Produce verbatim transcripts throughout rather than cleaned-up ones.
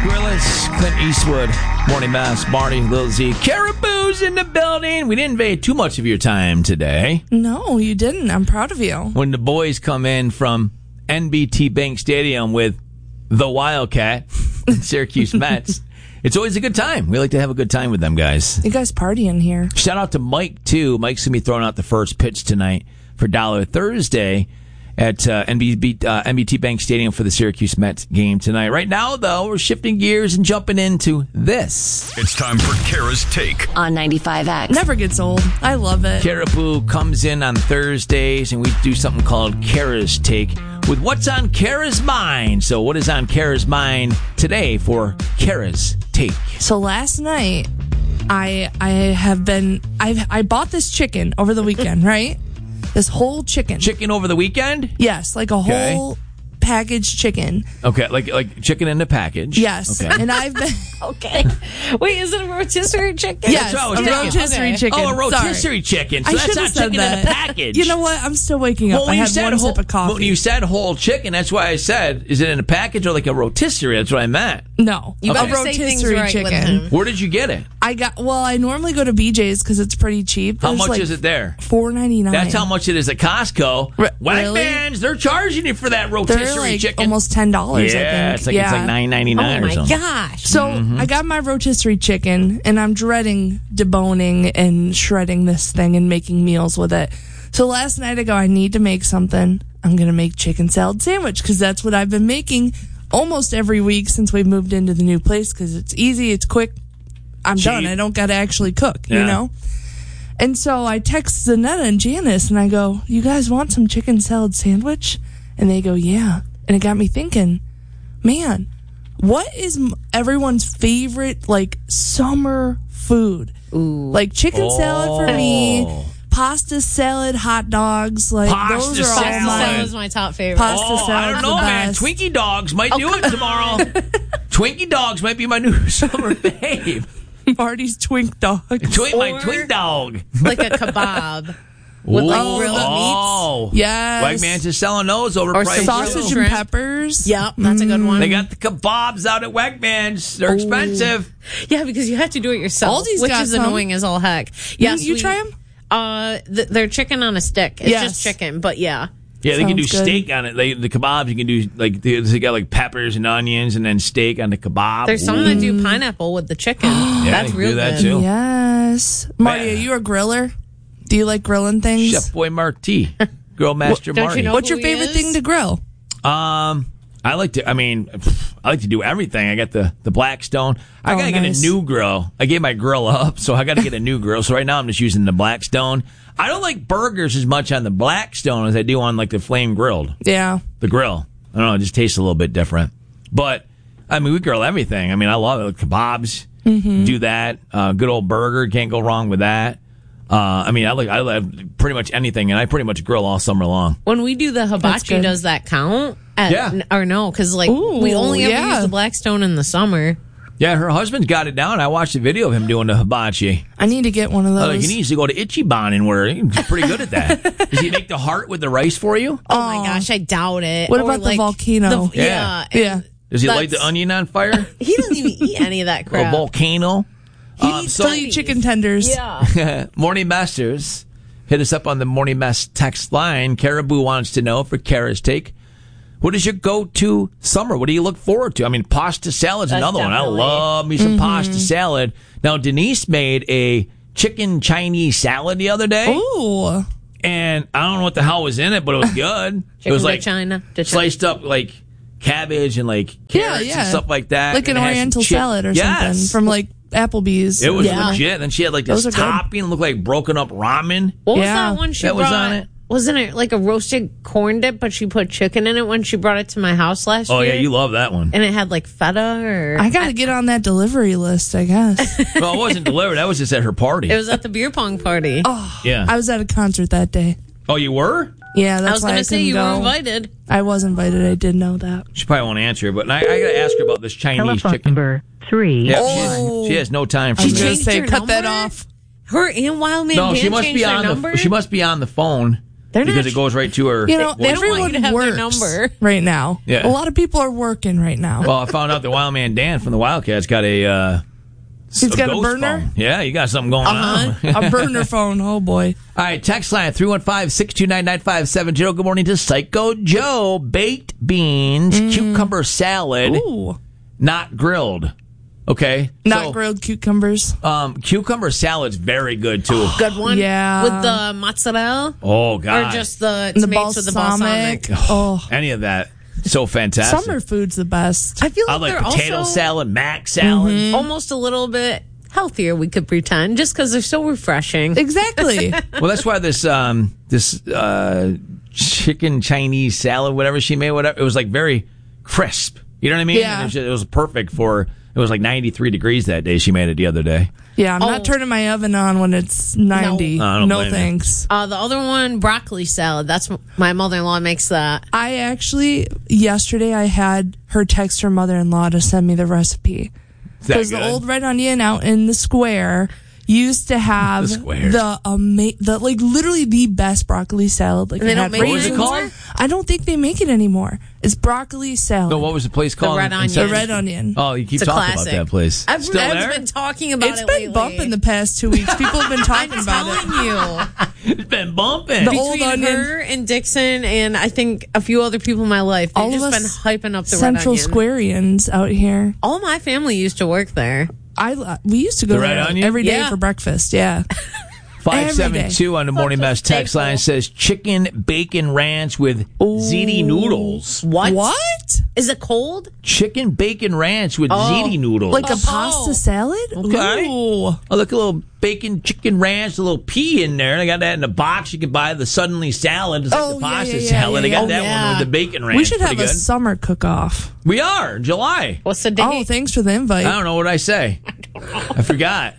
Grillis, Clint Eastwood, Morning Mass, Marty, Lil Z, Caribou's in the building. We didn't invade too much of your time today. No, you didn't. I'm proud of you. When the boys come in from N B T Bank Stadium with the Wildcat, Syracuse Mets, it's always a good time. We like to have a good time with them guys. You guys partying here. Shout out to Mike, too. Mike's going to be throwing out the first pitch tonight for Dollar Thursday at uh, N B B, uh, N B T Bank Stadium for the Syracuse Mets game tonight. Right now, though, we're shifting gears and jumping into this. It's time for Kara's Take on ninety-five X. Never gets old. I love it. Caribou comes in on Thursdays, and we do something called Kara's Take with what's on Kara's mind. So what is on Kara's mind today for Kara's Take? So last night, I I have been, I I bought this chicken over the weekend, right? This whole chicken. Chicken over the weekend? Yes, like a Okay. whole packaged chicken. Okay, like like chicken in the package. Yes. Okay. And I've been... Okay. Wait, is it a rotisserie chicken? Yes, what I was a thinking. rotisserie Okay. chicken. Oh, a rotisserie Sorry. chicken. So I that's should not have said chicken that. in a package. You know what? I'm still waking up. Well, I when you had said one whole, sip of coffee. when you said whole chicken, that's why I said, is it in a package or like a rotisserie? That's what I meant. No, You a better say things rotisserie right with chicken. him. Where did you get it? I got. Well, I normally go to B J's because it's pretty cheap. How There's much like is it there? four ninety-nine. That's how much it is at Costco. Re- Wegmans, really? they're charging you for that rotisserie They're like chicken. almost ten dollars. yeah, I think. it's like yeah. it's like nine ninety Oh nine or my something. gosh. So Mm-hmm. I got my rotisserie chicken, and I'm dreading deboning and shredding this thing and making meals with it. So last night I go, I need to make something. I'm gonna make chicken salad sandwich because that's what I've been making almost every week since we moved into the new place because it's easy, it's quick. I'm Cheap. done. I don't gotta actually cook, Yeah. you know. And so I text Zanetta and Janice, and I go, "You guys want some chicken salad sandwich?" And they go, "Yeah." And it got me thinking, man, what is m- everyone's favorite like summer food? Ooh. Like chicken salad for me, Oh. pasta salad, hot dogs. Like Pasta those are all salad. Pasta my. salad was my top favorite. Pasta Oh, I salad's don't know, the man. best. Twinkie dogs might Oh, do it tomorrow. Twinkie dogs might be my new summer fave. Marty's twink dog. Twink, my Or- twink dog. Like a kebab. With like Ooh. grilled Oh. Yes. Wegmans is selling those Or overpriced. some Sausage too. and shrimp. peppers. Yep, that's a good one. They got the kebabs out at Wegmans. They're expensive. Yeah, because you have to do it yourself, Aldi's which got is some. annoying as all heck. Yes, you we- try 'em? Uh, th- they're chicken on a stick. It's Yes. just chicken, but yeah. Yeah, they can do Sounds good. steak on it. They, the kebabs, you can do like they, they got like peppers and onions, and then steak on the kebab. There's some that do pineapple with the chicken. Yeah, That's they can real do that good. too. Yes. Marty, Man. are you a griller? Do you like grilling things? Chef Boy Marty, Grill Master Don't you Marty. know- What's your who he favorite is? thing to grill? Um, I like to. I mean, I like to do everything. I got the the Blackstone. I Oh, gotta nice. get a new grill. I gave my grill up, so I got to get a new grill. So right now I'm just using the Blackstone. I don't like burgers as much on the Blackstone as I do on like the flame grilled. Yeah. The grill. I don't know. It just tastes a little bit different. But I mean, we grill everything. I mean, I love it. Like kebabs. Mm-hmm. Do that. Uh, good old burger. Can't go wrong with that. Uh, I mean, I like I love pretty much anything, and I pretty much grill all summer long. When we do the That's hibachi, good. does that count? At, Yeah. n- Or no? Because like Ooh, we only ever yeah. use the Blackstone in the summer. Yeah, her husband's got it down. I watched a video of him doing the hibachi. I need to get one of Oh, those. he needs to go to Ichiban and where he's pretty good at that. Does he make the heart with the rice for you? Oh, my gosh, I doubt it. What Or, about the like, volcano? the- yeah. Yeah. Yeah. Does he light the That's- onion on fire? He doesn't even eat any of that A crap. volcano? He Um, needs so- to eat chicken tenders. Yeah. Morning Masters, hit us up on the Morning Mess text line. Caribou wants to know for Kara's take, what is your go-to summer? What do you look forward to? I mean, pasta salad's That's another one. I definitely- love me some pasta salad. Now, Denise made a chicken Chinese salad the other day, Ooh. and I don't know what the hell was in it, but it was good. it Chicken was to like China. To China. sliced up like cabbage and like Yeah, carrots yeah. and stuff like that. Like an and it had some oriental chi- salad or Yes. something from like Applebee's. It was Yeah. legit. And then she had like this Those are good. topping, looked like broken up ramen. What was Yeah. that one she That was brought? on it. Wasn't it like a roasted corn dip, but she put chicken in it when she brought it to my house last Oh year? yeah, you love that one. And it had like feta or... I got to get on that delivery list, I guess. Well, it wasn't delivered. That was just at her party. It was at the beer pong party. Oh, yeah. I was at a concert that day. Oh, you were? Yeah, that's I was why going I to say couldn't you go. were invited. I was invited. I did know that. She probably won't answer, but I, I got to ask her about this Chinese Telephone chicken. number three. Yeah, Oh. she, she has no time for I was me. going to changed say, her cut that number? off. Her and Wildman No, Dan she must changed be their on number? the. She must be on the phone They're because not- it goes right to her. You know, They don't want everyone you to have their works number. right now. Yeah. A lot of people are working right now. Well, I found out that Wild Man Dan from the Wildcats got a. Uh, He's got a ghost burner? phone. Yeah, you got something going Uh-huh. on. A burner phone. Oh, boy. All right, text line three one five, six two nine, nine five seven zero. Good morning to Psycho Joe. Baked beans, cucumber salad, Ooh. not grilled. Okay? Not So, grilled cucumbers. Um, cucumber salad's very good, too. Good one. Yeah. With the mozzarella? Oh, God. Or just the The tomatoes with the balsamic? balsamic. Oh. Any of that. So fantastic. Summer food's the best. I feel I like, like they're potato also salad, mac salad. almost a little bit healthier, we could pretend, just because they're so refreshing. Exactly. Well, that's why this um this uh chicken Chinese salad, whatever she made, whatever, it was like very crisp. You know what I mean? Yeah. And It, was, it was perfect for. It was like ninety-three degrees that day. She made it the other day. Yeah, I'm Oh. not turning my oven on when it's ninety. No. I No, don't blame you. thanks. Uh, the other one, broccoli salad. That's my mother-in-law makes that. I actually, yesterday, I had her text her mother-in-law to send me the recipe. Is that Because the good? old Red Onion out in the square used to have The square. the ama- the like literally the best broccoli salad. Like And they it don't had make it What was it raisins. called? I don't think they make it anymore. It's broccoli salad. No, what was the place called? Red in Onion. San the Red Francisco? Onion. Oh, you keep It's a talking classic. about that place. I've, Still I've there? been talking about It's it been lately. bumping the past two weeks. People have been talking I'm about it. telling you. It's been bumping. The old Between onion. her and Dixon and I think a few other people in my life, they've All of just us been hyping up the Central Red Onion. Squareans out here. All my family used to work there. I we used to go The Red there Onion? every day Yeah. for breakfast. Yeah. five seven two on the morning Such a mess text staple. line says chicken bacon ranch with ziti noodles. What? What? Is it cold? Chicken bacon ranch with ziti noodles. Like a Oh. pasta salad? Okay. Ooh. Oh, look, a little bacon chicken ranch, a little pea in there. They got that in the box. You can buy the suddenly salad. It's like Oh, the yeah, pasta yeah, yeah, salad. They yeah, got yeah. that Oh, one yeah. with the bacon ranch. We should have Pretty a good. summer cook-off. We are in July. What's the date? Oh, thanks for the invite. I don't know what I say. I forgot.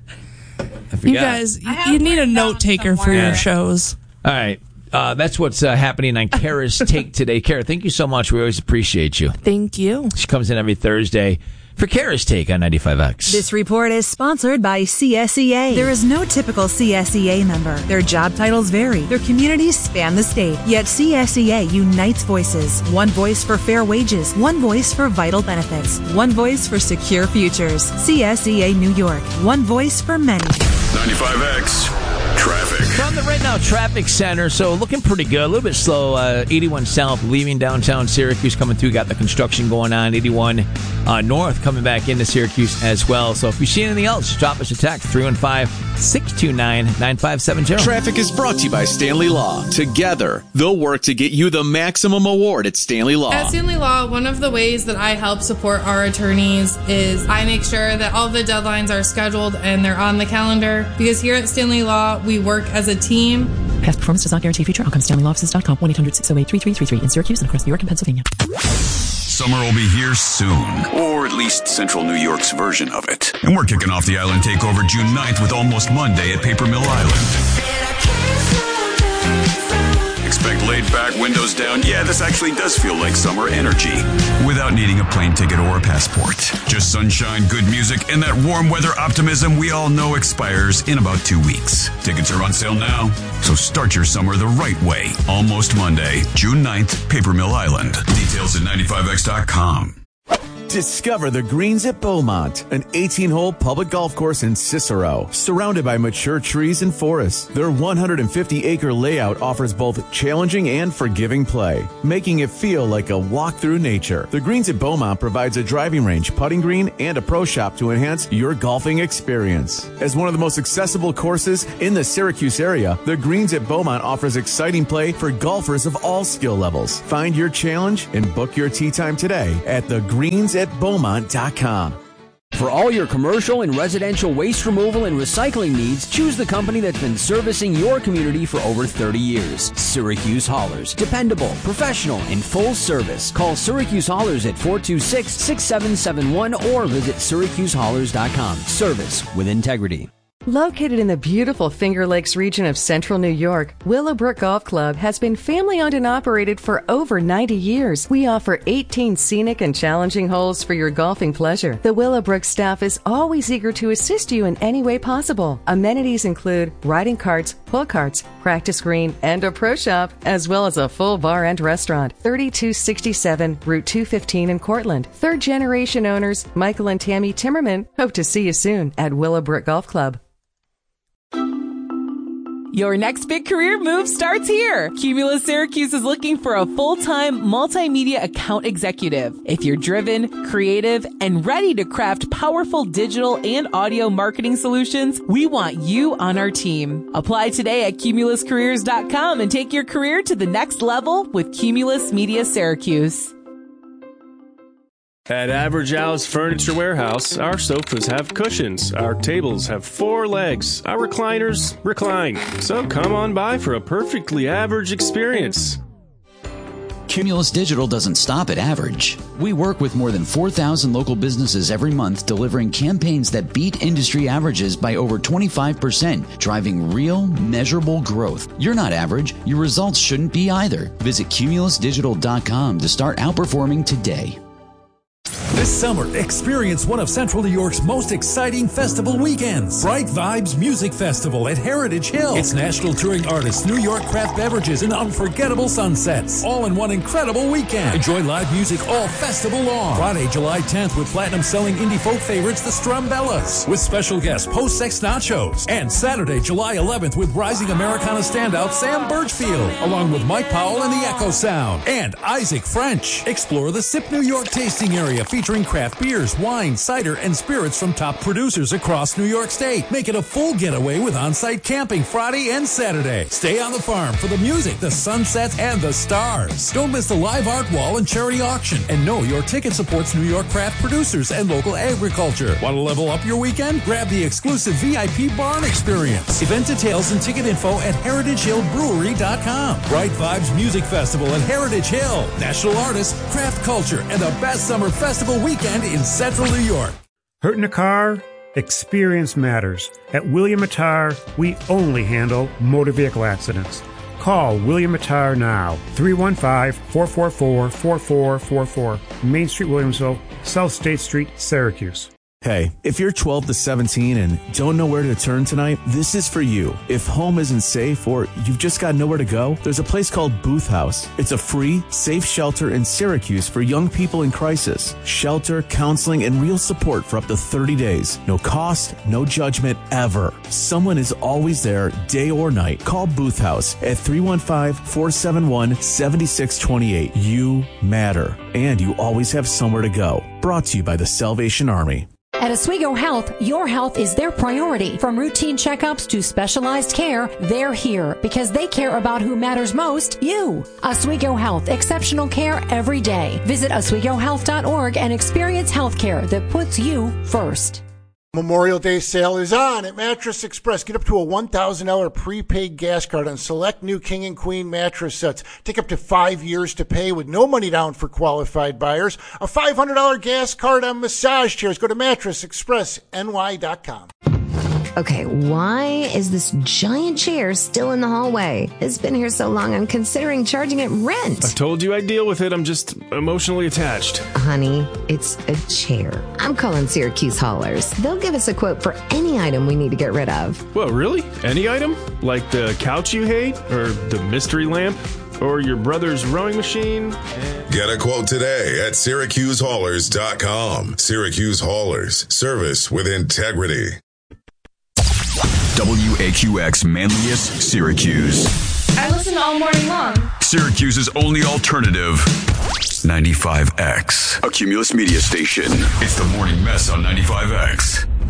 I forgot. You guys, you, have you need a written down note taker for somewhere. your shows. All right. Uh, that's what's uh, happening on Kara's Take today. Kara, thank you so much. We always appreciate you. Thank you. She comes in every Thursday for Kara's Take on ninety-five X. This report is sponsored by C S E A. There is no typical C S E A member. Their job titles vary. Their communities span the state. Yet C S E A unites voices. One voice for fair wages. One voice for vital benefits. One voice for secure futures. C S E A New York. One voice for many. ninety-five X traffic. From the Right Now Traffic Center, so looking pretty good. A little bit slow. Uh, eighty-one South leaving downtown Syracuse coming through. Got the construction going on. eighty-one uh, North coming back into Syracuse as well. So if you see anything else, just drop us a text. three one five, six two nine, nine five seven zero. Traffic is brought to you by Stanley Law. Together, they'll work to get you the maximum award at Stanley Law. At Stanley Law, one of the ways that I help support our attorneys is I make sure that all the deadlines are scheduled and they're on the calendar. Because here at Stanley Law, we work as a team. Past performance does not guarantee future outcomes. Stanley Law Offices dot com, one eight hundred six oh eight three three three three in Syracuse and across New York and Pennsylvania. Summer will be here soon, or at least Central New York's version of it. And we're kicking off the Island Takeover June ninth with Almost Monday at Paper Mill Island. Expect laid back, windows down. Yeah, this actually does feel like summer energy without needing a plane ticket or a passport. Just sunshine, good music, and that warm weather optimism we all know expires in about two weeks. Tickets are on sale now, so start your summer the right way. Almost Monday, June ninth, Paper Mill Island. Details at ninety-five X dot com. Discover the Greens at Beaumont, an eighteen-hole public golf course in Cicero, surrounded by mature trees and forests. Their one hundred fifty acre layout offers both challenging and forgiving play, making it feel like a walk through nature. The Greens at Beaumont provides a driving range, putting green, and a pro shop to enhance your golfing experience. As one of the most accessible courses in the Syracuse area, the Greens at Beaumont offers exciting play for golfers of all skill levels. Find your challenge and book your tee time today at the greens at beaumont dot com. For all your commercial and residential waste removal and recycling needs, choose the company that's been servicing your community for over thirty years. Syracuse Haulers. Dependable, professional, and full service. Call Syracuse Haulers at four two six, six seven seven one or visit syracuse haulers dot com. Service with integrity. Located in the beautiful Finger Lakes region of central New York, Willowbrook Golf Club has been family-owned and operated for over ninety years. We offer eighteen scenic and challenging holes for your golfing pleasure. The Willowbrook staff is always eager to assist you in any way possible. Amenities include riding carts, pull carts, practice green, and a pro shop, as well as a full bar and restaurant. thirty-two sixty-seven Route two fifteen in Cortland. Third generation owners Michael and Tammy Timmerman hope to see you soon at Willowbrook Golf Club. Your next big career move starts here. Cumulus Syracuse is looking for a full-time multimedia account executive. If you're driven, creative, and ready to craft powerful digital and audio marketing solutions, we want you on our team. Apply today at cumulus careers dot com and take your career to the next level with Cumulus Media Syracuse. At Average Al's Furniture Warehouse, our sofas have cushions, our tables have four legs, our recliners recline. So come on by for a perfectly average experience. Cumulus Digital doesn't stop at average. We work with more than four thousand local businesses every month, delivering campaigns that beat industry averages by over twenty-five percent, driving real, measurable growth. You're not average. Your results shouldn't be either. Visit cumulus digital dot com to start outperforming today. This summer, experience one of Central New York's most exciting festival weekends. Bright Vibes Music Festival at Heritage Hill. It's national touring artists, New York craft beverages, and unforgettable sunsets. All in one incredible weekend. Enjoy live music all festival long. Friday, July tenth with platinum-selling indie folk favorites, the Strumbellas, with special guest Post Sex Nachos. And Saturday, July eleventh with rising Americana standout Sam Birchfield, along with Mike Powell and the Echo Sound, and Isaac French. Explore the Sip New York tasting area featuring craft beers, wine, cider, and spirits from top producers across New York State. Make it a full getaway with on-site camping Friday and Saturday. Stay on the farm for the music, the sunsets, and the stars. Don't miss the live art wall and charity auction. And know your ticket supports New York craft producers and local agriculture. Want to level up your weekend? Grab the exclusive V I P barn experience. Event details and ticket info at heritage hill brewery dot com. Bright Vibes Music Festival at Heritage Hill. National artists, craft culture, and the best summer festival weekend in Central New York. Hurt in a car? Experience matters. At William Attar, we only handle motor vehicle accidents. Call William Attar now. three one five, four four four, four four four four. Main Street, Williamsville, South State Street, Syracuse. Hey, if you're twelve to seventeen and don't know where to turn tonight, this is for you. If home isn't safe or you've just got nowhere to go, there's a place called Booth House. It's a free, safe shelter in Syracuse for young people in crisis. Shelter, counseling, and real support for up to thirty days. No cost, no judgment, ever. Someone is always there, day or night. Call Booth House at three one five, four seven one, seven six two eight. You matter, and you always have somewhere to go. Brought to you by the Salvation Army. At Oswego Health, your health is their priority. From routine checkups to specialized care, they're here because they care about who matters most, you. Oswego Health, exceptional care every day. Visit oswego health dot org and experience health care that puts you first. Memorial Day sale is on at Mattress Express. Get up to a one thousand dollars prepaid gas card on select new King and Queen mattress sets. Take up to five years to pay with no money down for qualified buyers. A five hundred dollars gas card on massage chairs. Go to mattress express n y dot com. Okay, why is this giant chair still in the hallway? It's been here so long, I'm considering charging it rent. I told you I'd deal with it. I'm just emotionally attached. Honey, it's a chair. I'm calling Syracuse Haulers. They'll give us a quote for any item we need to get rid of. Well, really? Any item? Like the couch you hate? Or the mystery lamp? Or your brother's rowing machine? Get a quote today at syracuse haulers dot com. Syracuse Haulers. Service with integrity. W A Q X Manlius, Syracuse. I listen all morning long. Syracuse's only alternative. ninety-five X. A Cumulus media station. It's the morning mess on ninety-five X.